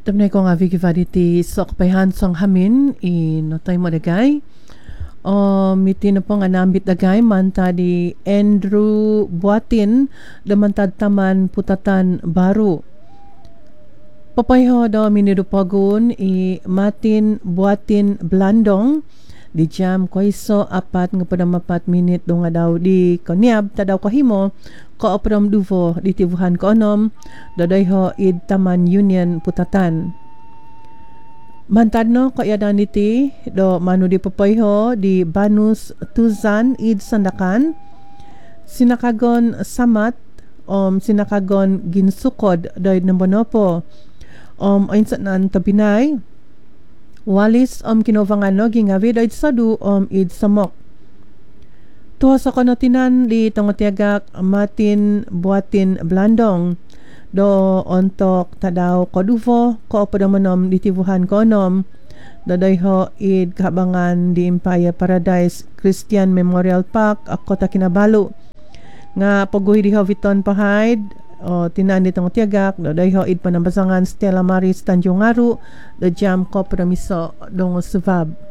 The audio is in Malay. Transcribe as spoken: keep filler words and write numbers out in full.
Tabnay ko nga Vicky Varity sa kapayahan sang hamin in notay mo dagay. O miti na po nga nambit dagay manta di Andrew Buatin damantad taman putatan baru. Papayho daw minirupagun i Martin Buatin Blandong di jam koiso apat nga padamapat minit do nga daw di konyab ta daw kahimo ko oprom duvo di tibuhan ko onom dodayho id taman union putatan. Mantad no ko yadan diti do manu di papayho di Banus Tuzan id Sandakan sinakagon samat om sinakagon ginsukod doy nambonopo om ainsat nan tabinay walis om kinovangano gingawi doy sadu om id samok. Tuwa sa konotinan li tongotiagak Martin Buatin Blandong do ontok tadaw koduvo ko opadamonom ditibuhan konom dodayho id kahabangan di Empire Paradise Christian Memorial Park Kota Kinabalu nga paguhi di Haviton Pahaid o tinan ditong tiagak dodayho id panambasangan Stella Maris Tanjung Aru do jam ko permiso dong subab.